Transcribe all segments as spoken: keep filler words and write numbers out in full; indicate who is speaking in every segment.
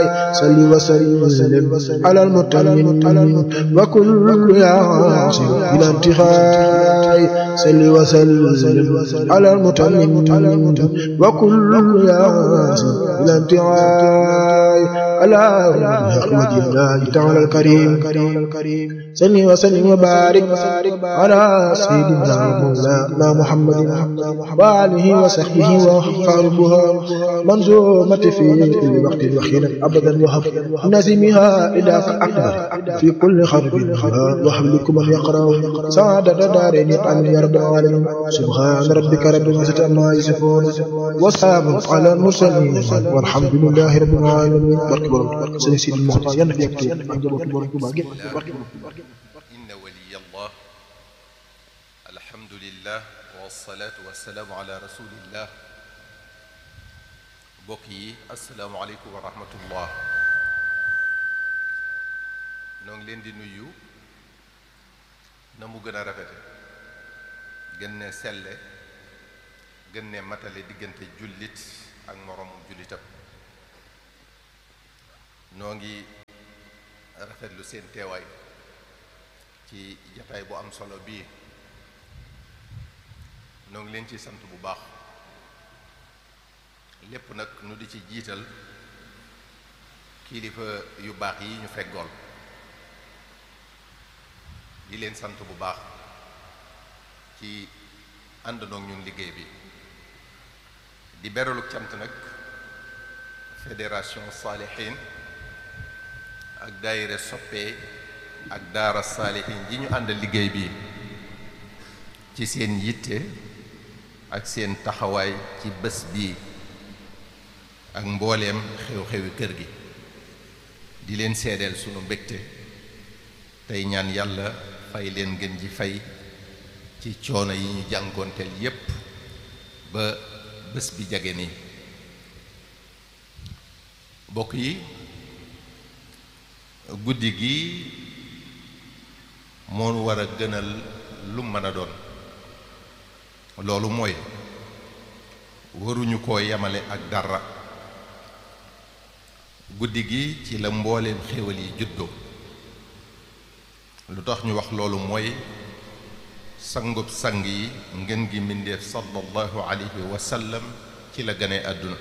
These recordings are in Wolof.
Speaker 1: صل وسلم على المتمم وكل يعصي بلا انتهاء صل وسلم على المتمم وكل يعصي بلا انتهاء على رحمة الله تعالى الكريم صل وسلم وبارك على سيدنا مولانا محمد وآله وصحبه وخاربها منظومة في كل وقت وحين أبدا وهب نزمها إلى أكبر في كل خرب وحبلكم من يقرأ سعادة دارين عن يرد العالمين سبحان ربك رب العزة عما يصفون وسلام على المرسلين والحمد لله رب العالمين. barke borom sëñ Sidi Moxtaar yàlla fi yegg ak njabootu borom bu baax
Speaker 2: inna waliyallah alhamdulillah wassalaatu wassalaamu ala rasulillah. mbokk yi assalaamu aleykum wa rahmatullah. noo ngi leen di nuyu na mu gën a rafete gën ne selle gën ne matale diggante jullit ak moroomum jullitam. noo ngi rafetlu seen teewaay ci jataay bu am solo bii. noo ngi leen ci sant bu baax lépp nag nu di ci jiital kilifa yu baax yi ñu feggool di leen sant bu baax ci àndandoog ñun liggéey bi. di beraluk cant nag fédération Saalihin ak daayira soppe ak daara Saalihin ji ñu àndal liggéey bi ci seen yitte ak seen taxawaay ci bés bii ak mbooleem xew-xewi kër gi. di leen seedeel sunu mbégte tey ñaan yàlla fay leen gën ji fay ci coono yi ñu jànkoonteel yépp ba bés bi jage nii. mbokk yi guddi gi moo war a gënal lu mën a doon. loolu mooy waruñu koo yemale ak dara. guddi gi ci la mbooleem xéewal yi juddoo. lu tax ñu wax loolu mooy sangub sang yi ngeen gi mbindeef sallallahu alayhi wa sallam ci la gane àdduna.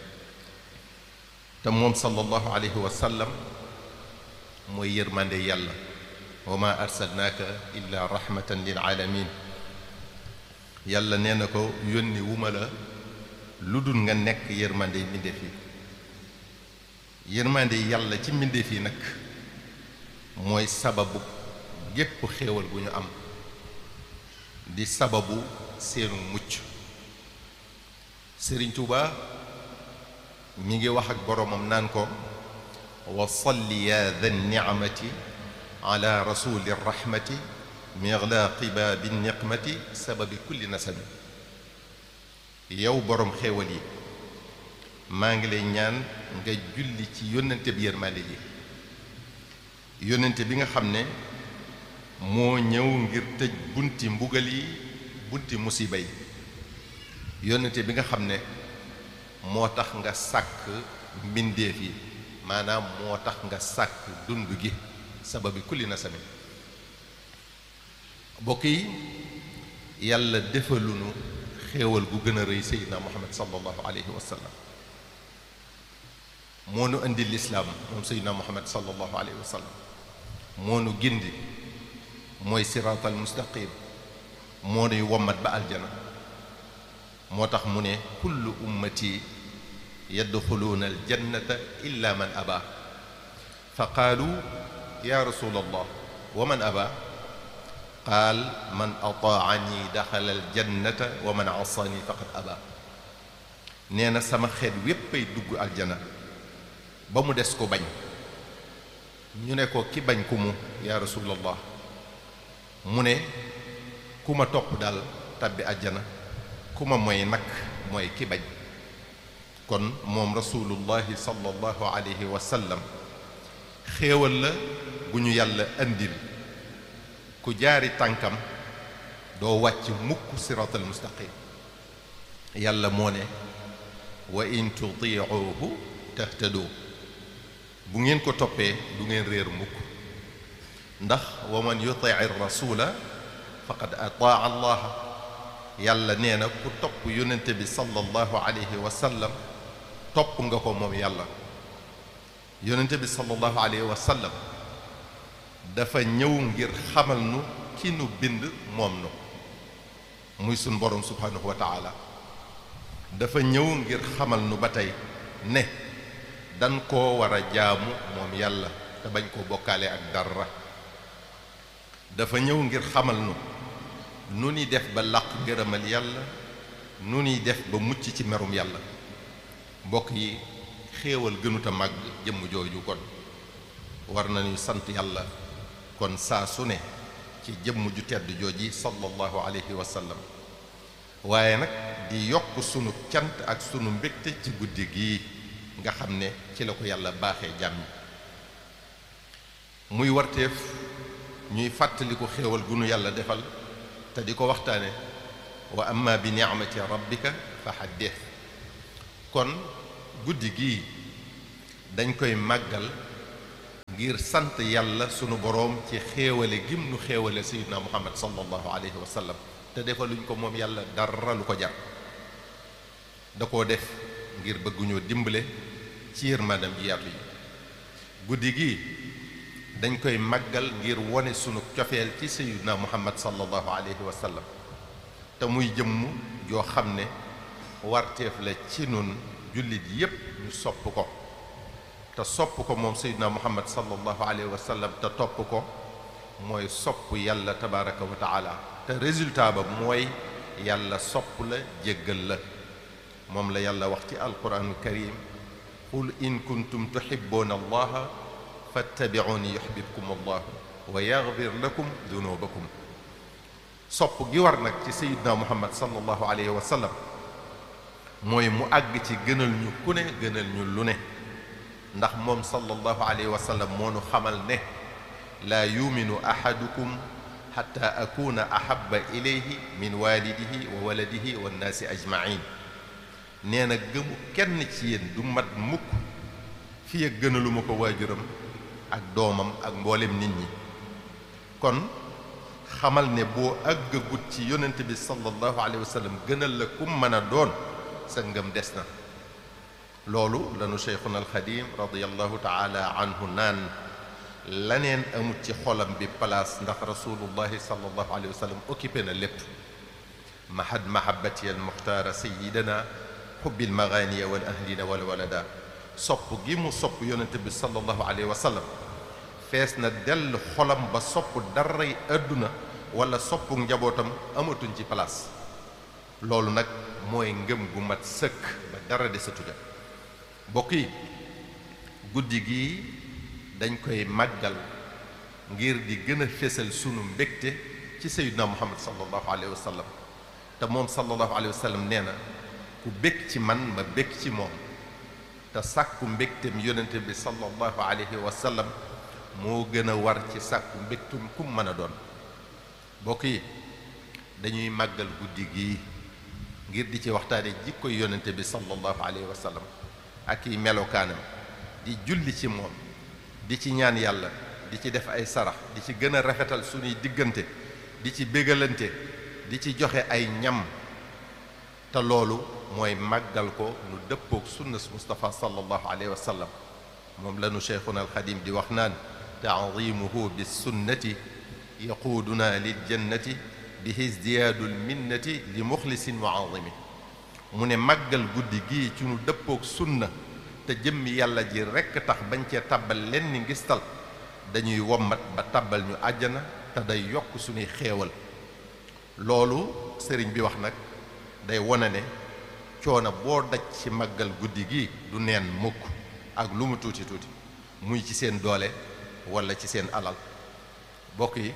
Speaker 2: te moom sallallahu alayhi wa sallam mooy yërmande yàlla. wa ma arsalnaaka illa rahmatan lil alamin. yàlla nee na ko yónni wuma la lu dul nga nekk yërmande mbindeef yi. yërmande yàlla ci mbindeef yi nag mooy sababu gépp xéewal bu ñu am di sababu seenu mucc. Sëriñ Tuuba mi ngi wax ak boroomam naan ko wa salli ya dha ni'mati ala rasuli rahmati miglaqi baabi niqmati sababi kulli nasabi. yow boroom xéewal yi maa ngi lay ñaan nga julli ci yónnante bi yërmande ji. yónnante bi nga xam ne moo ñëw ngir tëj bunti mbugal yi bunti musiba yi. yónnante bi nga xam ne moo tax nga sàkk mbindeef yi maanaam moo tax nga sàkk dund gi sababi kulli nasabi. mbokk yi yàlla defalunu xéewal gu gën a rëy seydina muhammad sallallahu alayhi wa sallam. moo nu indi lislaam moom seydina muhammad sallallahu alayhi wa sallam. moo nu gindi mooy siraatal mustaqim. moo nuy wommat ba aljana. moo tax mu ne kullu ummati yadxuluuna aljannata illa man aba. fa qaalu ya rasul allah wa man aba. qaal man ataani daxala aljannata wa man asaani faqad aba. nee na sama xeet wépp ay dugg aljana ba mu des ko bañ. ñu ne ko ki bañ ku mu yaa rasulallah. mu ne ku ma topp daal tabbi aljana ku ma mooy nag mooy ki bañ. kon moom rasulullahi sallallahu alayhi wa sallam xéewal la bu ñu yàlla andil ku jaari tànkam doo wàcc mukk siratal mustaqim. yàlla moo ne wa in tutiicuuhu tahtadu bu ngeen ko toppee du ngeen réer mukk ndax wa man yutii rasula faqad ataa allah yàlla nee na ku topp yonente bi sallallahu alayhi wa sallam topp nga ko moom yàlla yonente bi sallallahu alayhi wa sallam dafa ñëw ngir xamal nu ki nu bind moom nu muy sun borom subhanahu wa taala dafa ñëw ngir xamal nu ba tey ne dan koo war a jaamu moom yàlla te bañ koo bokkaale ak dara dafa ñëw ngir xamal nu nu ni def ba làq ngërëmal yàlla nu ni def ba mucc ci merum yàlla mbokk yi xéewal gënuta màgg jëmm jooju kon war nañu sant yàlla kon saa su ne ci jëmm ju tedd jooji sallallahu alayhi wa sallam waaye nag di yokk sunu cant ak sunu mbégte ci guddi gii nga xam ne ci la ko yàlla baaxee jàmm muy warteef ñuy fàttaliku xéewal gu nu yàlla defal te di ko waxtaane wa amma bi ni'mati rabbika fa haddith kon guddi gii dañ koy màggal ngir sant yàlla sunu boroom ci xéewale gim nu xéewale sayyidina muhammad sallallahu alayhi wa sallam te defaluñ ko moom yàlla dara lu ko jar da koo def ngir bëgguñoo dimbale ci yërmandam ji yaatu yi guddi gii dañ koy màggal ngir wone sunu cofeel ci sayyidina muhammad sallallahu alayhi wa sallam te muy jëmm joo xam ne warteef la ci nun jullit yépp ñu sopp ko te sopp ko moom sayyidina muhammad sallallahu alayhi wa sallam te topp ko mooy sopp yàlla tabaraka wa taala te résultat ba mooy yàlla sopp la jéggal la moom la yàlla wax ci alquranul karim qul in kuntum tuhibbuna allaha fattabi'uni yuhibbukum allah wa yaghfir lakum dunubakum sopp gi war nag ci sayyidina muhammad sallallahu alayhi wa sallam mooy mu àgg ci gënal ñu ku ne gënal ñu lu ne ndax moom sallallahu alayhi wa sallam moo nu xamal ne laa yuminu ahadukum xatta akuna ahabba ilayhi min walidihi wa waladihi wa nnaasi ajmain nee na gëmu kenn ci yéen du mat mukk fi ak gënaluma ko waajuram ak doomam ak mboolem nit ñi kon xamal ne boo àggagut ci yonent bi sallallahu alayhi wa sallam gënal la kum mën a doon sa ngëm des na loolu lanu cheikhuna alxadim radiallahu taala anhu naan laneen amut ci xolam bi place ndax rasulullahi sallallahu alayhi wa sallam occupé na lépp mahad mahabati almuxtaara sayidana xubbil maganiya wal ahlina wal walada sopp gi mu sopp yonente bi sallallahu alayhi wa sallam fees na dell xolam ba sopp daray àdduna wala soppu njabootam amatuñ ci place loolu nag mooy ngëm gu mat sëkk ba dara desatu ja mbokk yi guddi gi dañ koy màggal ngir di gën a fésal sunu mbégte ci sayyidina muhammad sallallahu alayhi wa sallam te moom sallallahu alayhi wa sallam nee na ku bég ci man ma bég ci moom te sàkku mbégtem yonente bi sallallahu alayhi wa sallam moo gën a war ci sàkku mbégtum kum mën a doon mbokk yi dañuy màggal guddi gi ngir di ci waxtaane jikkoy yonente bi sallallahu alayhi wa sallam ak i melokaanam di julli ci moom di ci ñaan yàlla di ci def ay sarax di ci gën a rafetal suñuy diggante di ci bégalante di ci joxe ay ñam te loolu mooy màggal ko nu dëppook sunnas Mustafa sallallahu alayhi wa sallam moom lanu cheikhuna alxadim di wax naan taadimuhu bis sunnati yaquuduna lil jannati bihi izdiyaadul minnati li muxlisin wa azimi mu ne màggal guddi gii ci nu dëppook sunna te jëmmi yàlla ji rekk tax bañ cee tàbbal leen ni ngistal dañuy wommat ba tàbbal ñu àjjana te day yokk suñuy xéewal loolu sëriñ bi wax nag day wone ne coono boo daj ci màggal guddi gi du neen mukk ak lu mu tuuti tuuti muy ci seen doole walla ci seen alal bokk yi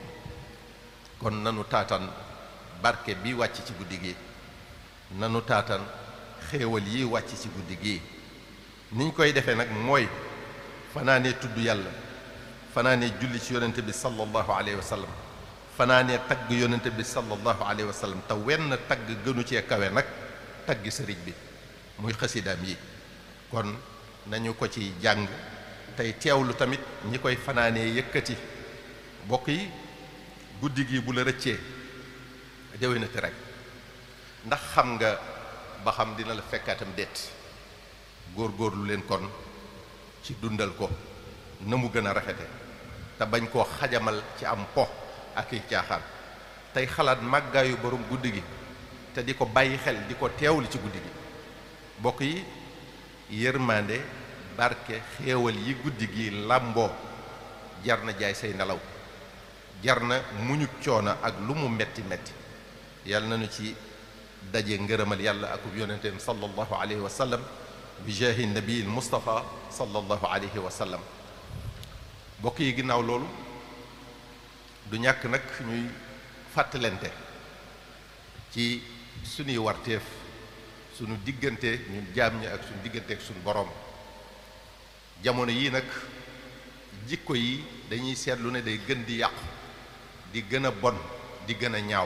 Speaker 2: kon nanu taatan barke bi wàcc ci guddi gi nanu taatan xéewal yi wàcc ci guddi gi niñ koy defee nag mooy fanaanee tudd yàlla fanaanee julli ci yonente bi sallallahu alayhi wa sallam fanaanee tagg yonente bi sallallahu alayhi wa sallam te wenn tagg gënu cee kawe nag tagg sëriñ bi muy xasidaam yi kon nañu ko ci jàng tey teewlu tamit ñi koy fanaanee yëkkati bokk yi guddi gi bu la rëccee déwénati rek ndax xam nga ba xam dina la fekkaatam déet góor-góorlu leen kon ci dundal ko na mu gën a rafete te bañ koo xajamal ci am po ak i caaxaan tey xalaat màggaayu borom guddi gi te di ko bàyyi xel di ko teewlu ci guddi gi bokk yi yërmande barke xéewal yi guddi gi làmboo jar na jaay say nelaw jar na muñu coono ak lu mu metti metti yàlla nañu ci daje ngërëmal yàlla ak yonenteem sallallahu alayhi wa sallam bi jaahi nabiil Mustafa sallallahu alayhi wa sallam bokk yi ginnaaw loolu du ñàkk nag ñuy fàttalente ci suñuy warteef suñu diggante ñun jaam ñi ak suñu diggante ak suñu boroom jamono yii nag jikko yi dañuy seetlu ne day gën di yàqu di gën a bon di gën a ñaaw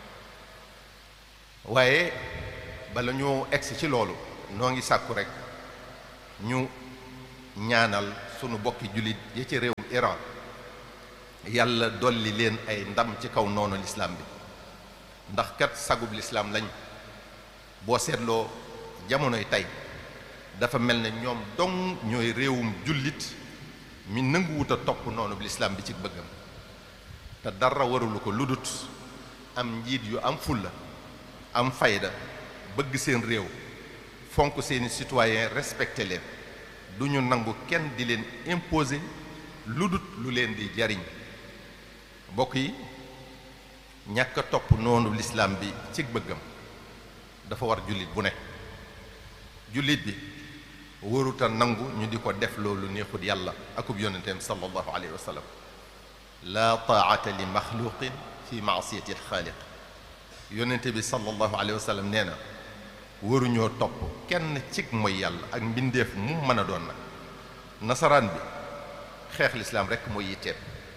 Speaker 2: waaye bala ñoo egsi ci loolu noo ngi sàkku rek ñu ñaanal sunu bokki jullit ya ci réewum Iran yàlla dolli leen ay ndam ci kaw noonu lislaam bi ndax kat sagub lislaam lañ boo seetloo jamonoy tey dafa mel ne ñoom dong ñooy réewum jullit mi nanguwut a topp noonu lislaam bi ci bëggam te dara warulu ko ludut am njiit yu am fulla am fayda bëgg seen réew fonk seeni citoyen respecté leen du ñu nangu kenn di leen imposer ludut lu leen di jariñ mbokk yi ñàkk a topp noonu lislaam bi ci bëggam dafa war jullit bu ne jullit bi waruta nangu ñu di ko def loolu neexut yàlla akub yonenteem sallallahu alayhi wa sallam laa taa'ata li maxluqin fi maasiyati alxaaliq yonente bi sallallahu alayhi wa sallam nee na waruñoo topp kenn cig mooy yàlla ak mbindeef mu mën a doon nag nasaraan bi xeex lislaam rekk mooy yitteem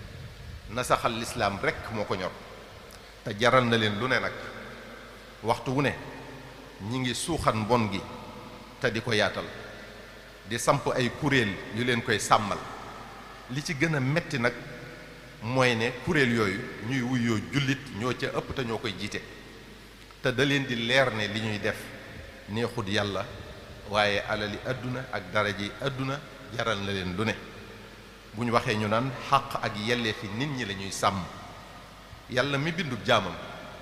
Speaker 2: nasaxal lislaam rekk moo ko ñor te jaral na leen lu ne nag waxtu wu ne ñi ngi suuxat mbon gi te di ko yaatal di samp ay kuréel yu leen koy sàmmal li ci gën a metti nag mooy ne kuréel yooyu ñuy wuyoo jullit ñoo ca ëpp te ñoo koy jiite te da leen di leer ne li ñuy def neexut yàlla waaye alali àdduna ak daraji àdduna jaral na leen lu ne bu ñu waxee ñu naan xàq ak yelleefi nit ñi la ñuy sàmm yàlla mi bindu jaamam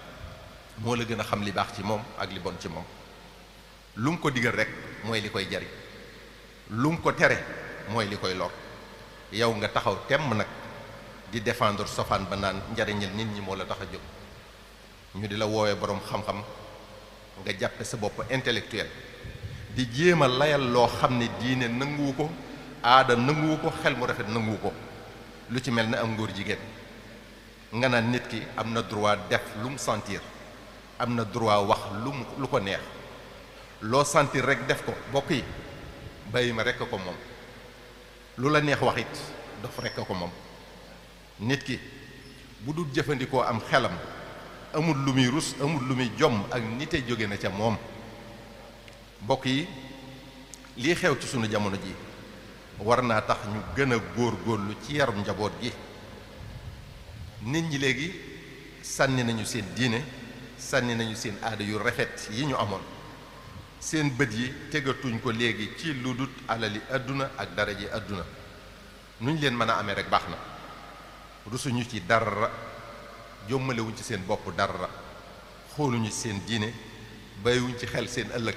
Speaker 2: moo la gën a xam li baax ci moom ak li bon ci moom lu mu ko digal rek mooy li koy jariñ lu mu ko tere mooy li koy lor yow nga taxaw temm nag di défendre sofaan ba naan njariñal nit ñi moo la tax a jóg ñu di la woowee boroom xam-xam nga jàppe sa bopp intellectuel di jéem a layal loo xam ne diine nanguwu ko aada nanguwu ko xel mu rafet nanguwu ko lu ci mel ne am ngóor jigéen nga naan nit ki am na droit def lu mu sentir am na droit wax lu mu lu ko neex loo sentir rek def ko bokk yi bàyyi ma rekk ko moom lu la neex wax it dof rekk ko moom nit ki bu dul jëfandikoo am xelam amul lu muy rus amul lu muy jomm ak nite jóge na ca moom mbokk yi lii xew ci sunu jamono ji war naa tax ñu gën a góor-góorlu ci yarum njaboot gi nit ñi léegi sànni nañu seen diine sànni nañu seen aada yu rafet yi ñu amoon seen bët yi tegatuñ ko léegi ci lu dut alali àdduna ak daraji àdduna nuñ leen mën a amee rek baax na rusuñu ci dara jommalewuñ ci seen bopp dara xooluñu ci seen diine bàyyiwuñ ci xel seen ëllëg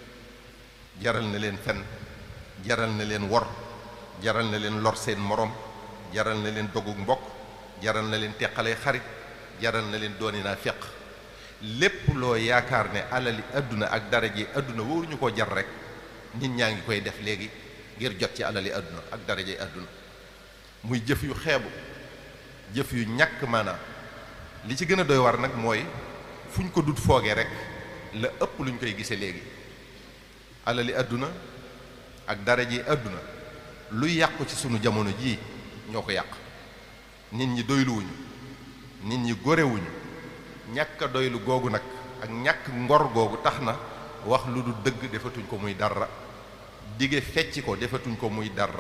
Speaker 2: jaral na leen fen jaral na leen wor jaral na leen lor seen morom jaral na leen dogug mbokk jaral na leen teqalee xarit jaral na leen dooni naa feq lépp loo yaakaar ne alali àdduna ak daraje àdduna waruñu koo jar rek nit ñaa ngi koy def léegi ngir jot ci alali àdduna ak daraje àdduna muy jëf yu xeebu jëf yu ñàkk maanaam li ci gën a doy war nag mooy fu ñu ko dut foogee rek la ëpp lu ñu koy gisee léegi alali àdduna ak daraje àdduna lu yàqu ci sunu jamono jii ñoo ko yàq nit ñi doyluwuñu nit ñi gorewuñu ñàkk a doylu googu nag ak ñàkk ngor googu tax na wax lu du dëgg defatuñ ko muy dara dige fecc ko defatuñ ko muy dara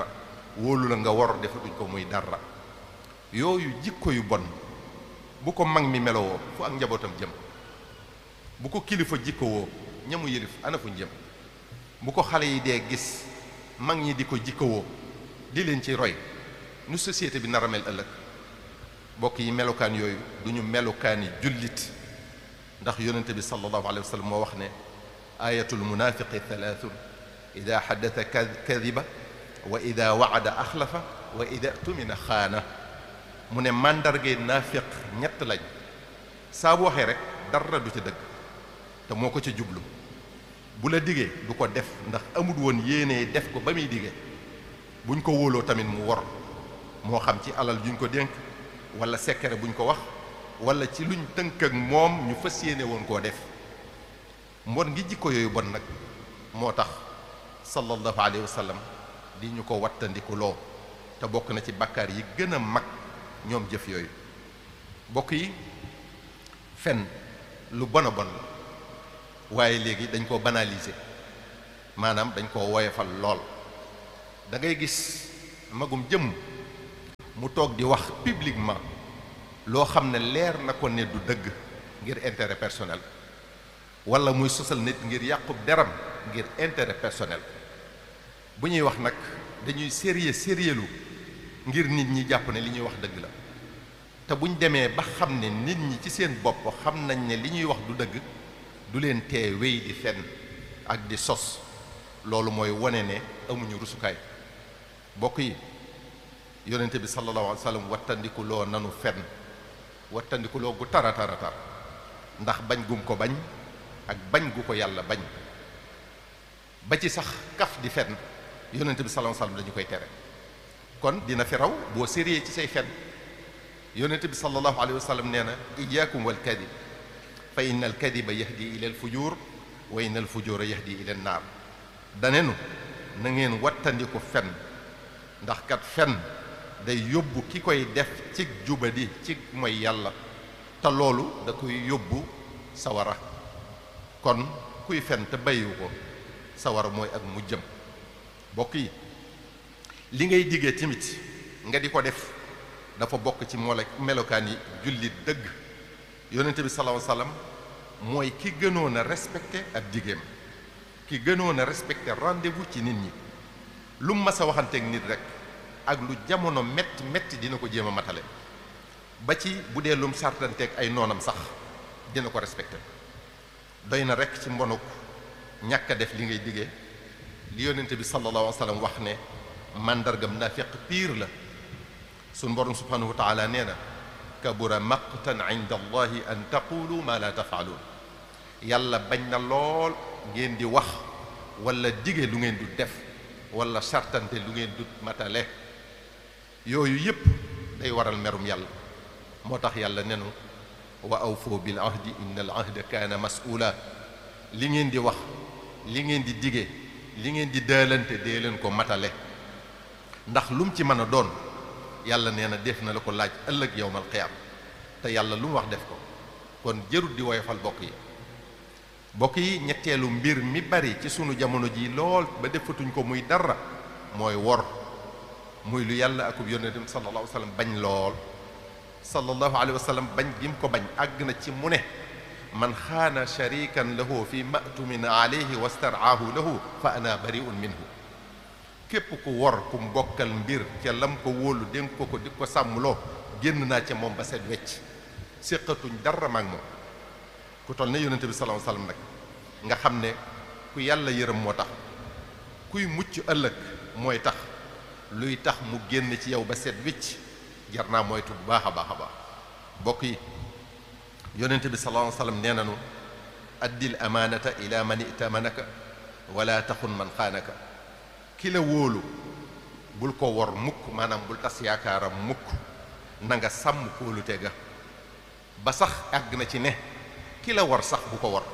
Speaker 2: wóolu la nga wor defatuñ ko muy dara. yooyu jikko yu bon bu ko mag mi melowoo fu ak njabootam jëm, bu ko kilifa jikko woo ñamu yëlif ana fuñ jëm, bu ko xale yi dee gis mag ñi di ko jikko woo di leen ci roy nu société bi nar a mel ëllëg. bokk yi melokaan yooyu duñu melokaani jullit, ndax yonente bi sallallahu alayhi wa sallam moo wax ne ayatul munafiqi thalathun ida xaddata kadiba wa ida waada axlafa wa ida tumina xaana. mu ne màndargay naafiq ñett lañ, saa bu waxee rek dara du ca dëgg te moo ko ca jublu. bu la digee du ko def ndax amul woon yéenee def ko ba muy digee. buñ ko wóoloo tamit mu wor, moo xam ci alal juñ ko dénk wala secret buñ ko wax wala ci luñ tënk ak moom ñu fas yéene woon koo def. mbon ngi jikko yooyu bon nag moo tax sallallahu alayhi wa sallam di ñu ko wattandiku loo, te bokk na ci bàkkaar yi gën a mag ñoom jëf yooyu. bokk yi fen lu bon a bon la, waaye léegi dañ koo banaliser, maanaam dañ koo woyofal lool. da ngay gis magum jëmm mu toog di wax publiquement loo xam ne leer na ko ne du dëgg ngir intérêt personnel, wala muy sosal nit ngir yàqub deram ngir intérêt personnel. bu ñuy wax nag dañuy sérieux sérieux ngir nit ñi jàpp ne li ñuy wax dëgg la, te buñ demee ba xam ne nit ñi ci seen bopp xam nañ ne li ñuy wax du dëgg du leen tee wéy di fenn ak di sos. loolu mooy wone ne amuñu rusukaay. bokk yi yonente bi sallallahu alayhi wa sallam wattandiku loo nanu fenn, wattandiku loo gu tara tara tar ndax bañ gum ko bañ ak bañ gu ko yàlla bañ. ba ci sax kaf di fenn yonente bi sallallahu alayhi wa sallam dañu koy tere. kon dina fi raw boo sérieux ci say fen. yonente bi sallallahu alayhi wa sallam nee na iyaakum wal kadib fa inna al kadiba yahdi ila al fujur wa inna al fujura yahdi ila an naar. danenu na ngeen wattandiku fen, ndax kat fen day yóbbu ki koy def ci jubadi ci mooy yàlla, te loolu da koy yóbbu sawara. kon kuy fen te bàyyiwu ko sawara mooy ak mu jëm. bokk yi li ngay diggee tamit nga di ko def dafa bokk ci moo la melokaan yi jullit dëgg. yonente bi sallallahu alayhi wasallam mooy ki gënoon a respecté ab digéem, ki gënoon a respecté rendez-vous ci nit ñi. lu mu mas a waxanteeg nit rek ak lu jamono metti metti dina ko jéem a matale, ba ci bu dee lum sartanteeg ay noonam sax dina ko respecté. doy na rek ci mbonuk ñàkk a def li ngay diggee li yonente bi sallallahu alayhi wasallam wax ne màndargam naafiq piir la. suñ borom subhanahu wa taala nee na kabura maqtan inda allahi an taqulu ma la tafaaluun. yàlla bañ na lool ngeen di wax wala dige lu ngeen du def wala sartante lu ngeen du matale. yooyu yépp day waral merum yàlla. moo tax yàlla nenu wa awfu bil ahdi inna al ahda kaana mas'uula. li ngeen di wax li ngeen di dige li ngeen di daalante dee leen ko matale, ndax lum ci mën a doon yàlla nee na def na la ko laaj ëllëg yawmal qiyaam, te yàlla lu mu wax def ko. kon jërut di woyofal bokk yi. bokk yi ñetteelu mbir mi bari ci sunu jamono ji lool ba defatuñ ko muy dara mooy wor, muy lu yàlla akub yonentam sallallahu alayhi wa sallam bañ lool. sallallahu alayhi wa sallam bañ gim ko bañ àgg na ci mu ne man xaana sharikan lahu fi ma'tumin alayhi wastaraahu lahu fa ana bari'un minhu. képp ku wor ku mbokkal mbir ca lam ko wóolu dénk ko ko di ko sàmmloo génn naa ca moom ba set wecc, séqatuñ dara maag moom. ku toll ne yonente bi sallallahu alayhi wasallam nag nga xam ne ku yàlla yërëm moo tax, kuy mucc ëllëg mooy tax, luy tax mu génn ci yow ba set wecc jar naa moytu bu baax a baax a baax. bokk yi yonente bi sallallahu alayhi wasallam nee nanu addil amaanata ila man itamanaka wala taxun man xaanaka. ki la wóolu bul ko wor mukk, maanaam bul tas yaakaaram mukk, na nga sàmm kóolute ga. ba sax àgg na ci ne ki la wor sax bu ko wor.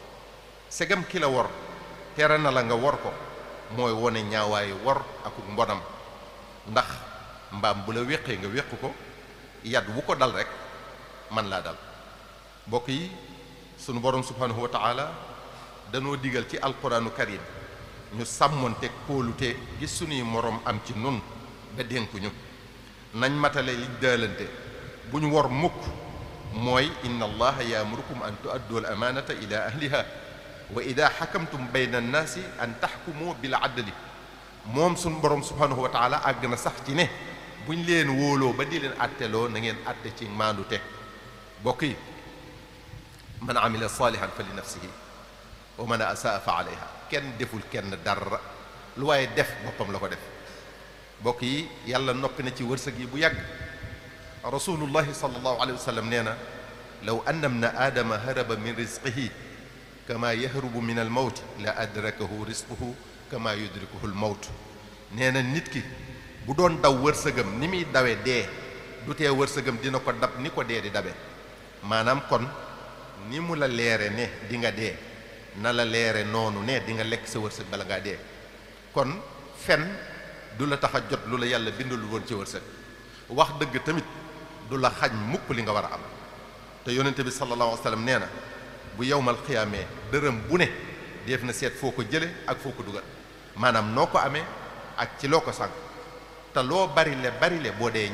Speaker 2: segam ki la wor tere na la nga wor ko mooy wone ñaawaayu wor ak mbonam, ndax mbaam bu la wéqee nga wéq ko yat wu ko dal rek man laa dal. mbokk yi sunu borom subhanahu wa taala danoo digal ci alquranu karim ñu sàmmonte kóolute gi sunuy moroom am ci nun ba dénkuñu nañ matale li daalante bu ñu wor mukk mooy inna allaha yaamurukum an tuaddu al amanata ila ahliha wa ida xakamtum bayna annaasi an taxkumu bil adli moom suñ borom subhanahu wa taala àgg na sax ci ne buñ leen wóoloo ba di leen atteloo na ngeen atte ci maandu te bokk yi man amila salihan fa li nafsihi wa man asaa fa alayha kenn deful kenn dara lu waaye def boppam la ko def bokk yi yàlla noppi na ci wërsëg yi bu yàgg rasulullahi sallallahu alayhi wa sallam nee na law anna ibna aadama haraba min rizqihi kama yahrubu min al mawt la adrakahu rizquhu kama yudrikuhu al mawt nee na nit ki bu doon daw wërsëgam ni muy dawe dee du tee wërsëgam dina ko dab ni ko dee di dabe maanaam kon ni mu la leere ne di nga dee na la leere noonu ne di nga lekk sa wërsëg bala ngaa dee kon fen du la tax a jot lu la yàlla bindul woon ci wërsëg wax dëgg tamit du la xañ mukk li nga war a am te yonente bi sallallahu alayhi wa sallam nee na bu yowmal xiyaamee dërëm bu ne def na seet foo ko jële ak foo ko dugal maanaam noo ko amee ak ci loo ko sànq te loo bari le bari le boo dee